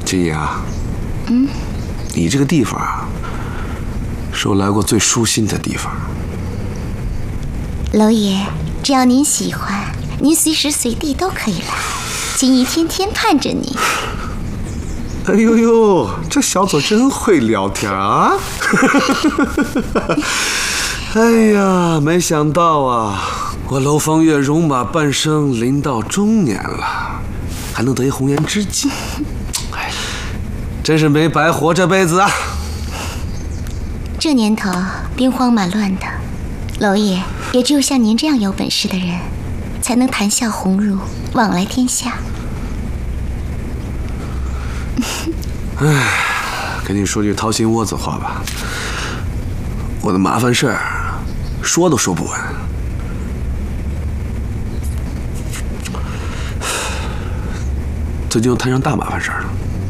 金怡啊，你这个地方啊，是我来过最舒心的地方。 娄爷，只要您喜欢，您随时随地都可以来。金怡天天盼着你。 哎呦呦，这小左真会聊天啊！哎呀，没想到啊，我楼方月戎马半生，临到中年了，还能得一红颜知己，哎，真是没白活这辈子啊！ 这年头兵荒马乱的，娄爷也只有像您这样有本事的人，才能谈笑鸿儒，往来天下。 哎，跟你说句掏心窝子话吧，我的麻烦事儿说都说不完。最近又摊上大麻烦事儿了。